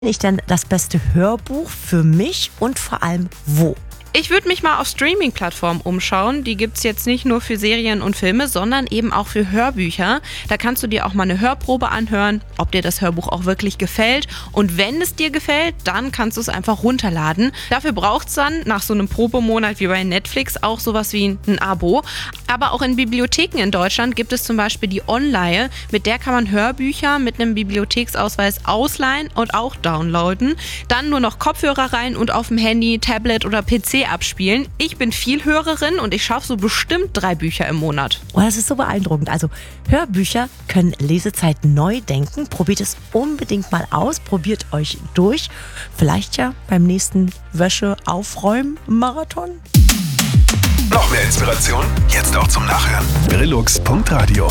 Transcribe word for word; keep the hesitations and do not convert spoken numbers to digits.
Ich denn das beste Hörbuch für mich und vor allem wo? Ich würde mich mal auf Streaming-Plattformen umschauen. Die gibt's jetzt nicht nur für Serien und Filme, sondern eben auch für Hörbücher. Da kannst du dir auch mal eine Hörprobe anhören, ob dir das Hörbuch auch wirklich gefällt. Und wenn es dir gefällt, dann kannst du es einfach runterladen. Dafür braucht's dann nach so einem Probemonat wie bei Netflix auch sowas wie ein Abo. Aber auch in Bibliotheken in Deutschland gibt es zum Beispiel die Onleihe. Mit der kann man Hörbücher mit einem Bibliotheksausweis ausleihen und auch downloaden. Dann nur noch Kopfhörer rein und auf dem Handy, Tablet oder P C abspielen. Ich bin Vielhörerin und ich schaffe so bestimmt drei Bücher im Monat. Oh, das ist so beeindruckend. Also Hörbücher können Lesezeit neu denken. Probiert es unbedingt mal aus. Probiert euch durch. Vielleicht ja beim nächsten Wäsche-Aufräumen-Marathon. Noch mehr Inspiration? Jetzt auch zum Nachhören. Brillux punkt radio